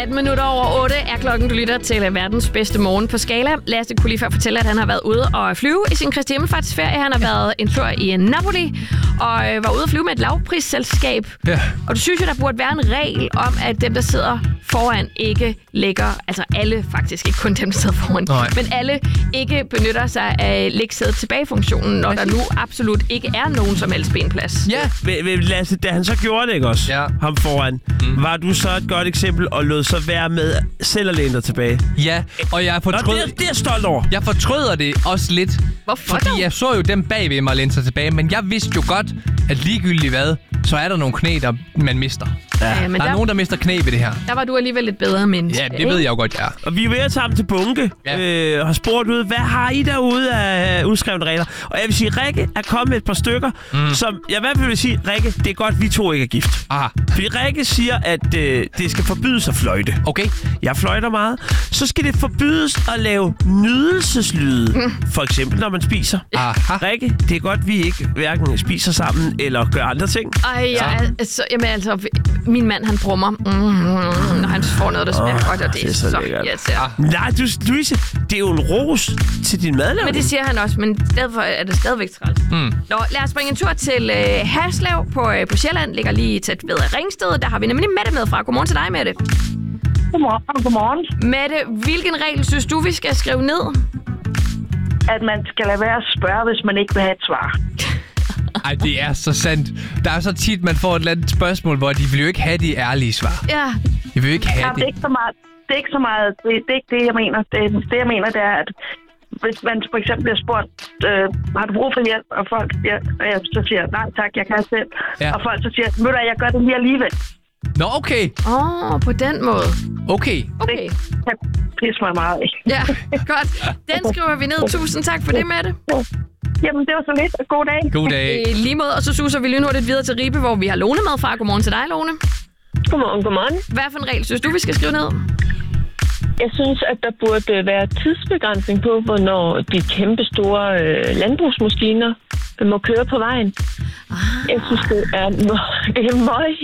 8 er klokken, du lytter til verdens bedste morgen på Skala. Lasse kunne lige før fortælle, at han har været ude og flyve i sin Kristi Himmelfartsferie. Han har været en tur i Napoli og var ude at flyve med et lavprisselskab. Ja. Og du synes jo, der burde være en regel om, at dem, der sidder foran, ikke lægger, altså alle faktisk, ikke kun dem, der sidder foran, men alle ikke benytter sig af læg-sæde tilbage-funktionen, når der nu absolut ikke er nogen som helst benplads. Ja. Lasse, da han så gjorde det, ikke også? Ja. Ham foran. Var du så et godt eksempel og lod så være med selv at læne dig tilbage? Ja, og jeg fortrød... Det er jeg stolt over. Jeg fortryder det også lidt. Hvorfor fordi dog? jeg så jo dem bagved mig læne sig tilbage, men jeg vidste jo godt, at ligegyldigt hvad, så er der nogle knæ, der man mister. Ja, men der er nogen, der mister knæ ved det her. Der var du alligevel lidt bedre menneske. Ja, det ved jeg jo godt, ja. Og vi er ved at tage dem til bunke og har spurgt ud, hvad har I derude af udskrevne regler? Og jeg vil sige, Rikke er kommet med et par stykker, som jeg i hvert fald vil sige, Rikke, det er godt, vi to ikke er gift. Aha. Fordi Rikke siger, at det skal forbydes at fløjte. Okay. Jeg fløjter meget. Så skal det forbydes at lave nydelseslyde. For eksempel, når man spiser. Aha. Rikke, det er godt, vi ikke hverken spiser sammen eller gør andre ting. Altså, min mand, han brummer, når han får noget, der smager godt, og det er så Nej, Louise, det er jo en ros til din madlavning. Men det siger han også, men derfor er det stadigvæk træls. Nå, lad os springe en tur til Haslev på Sjælland, ligger lige tæt ved Ringsted. Der har vi nemlig Mette med fra. Godmorgen til dig, Mette. Godmorgen. Mette, hvilken regel synes du, vi skal skrive ned? At man skal lade være at spørge, hvis man ikke vil have et svar. Ej, det er så sandt. Der er så tit, man får et eller andet spørgsmål, hvor de vil jo ikke have de ærlige svar. Ja. De vil jo ikke have det. Det er ikke så meget. Det er ikke så meget. Det er ikke det, jeg mener. Det jeg mener, det er, at hvis man for eksempel bliver spurgt, har du brug for hjælp? Og folk siger, så siger nej tak, jeg kan selv. Ja. Og folk så siger, jeg gør det lige alligevel. Nå, okay. På den måde. Okay. Det kan pisse mig meget af. Ja, godt. Den skriver vi ned. Tusind tak for det, Mette. Jamen, det var så lidt. God dag. God dag. Lige måde, og så suser vi lynhurtigt videre til Ribe, hvor vi har Lone med fra. Godmorgen til dig, Lone. Godmorgen. Hvad for en regel synes du, vi skal skrive ned? Jeg synes, at der burde være tidsbegrænsning på, hvornår de kæmpe store landbrugsmaskiner må køre på vejen. Jeg synes, det er meget